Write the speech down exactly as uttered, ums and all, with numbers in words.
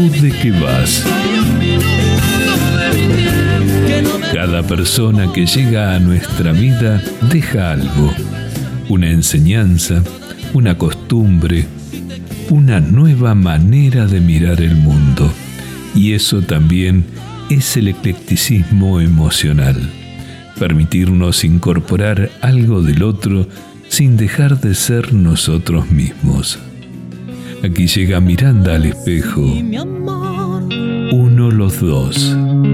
¿De qué vas? Cada persona que llega a nuestra vida deja algo, una enseñanza, una costumbre, una nueva manera de mirar el mundo. Y eso también es el eclecticismo emocional. Permitirnos incorporar algo del otro sin dejar de ser nosotros mismos. Aquí llega Miranda al espejo. Uno los dos.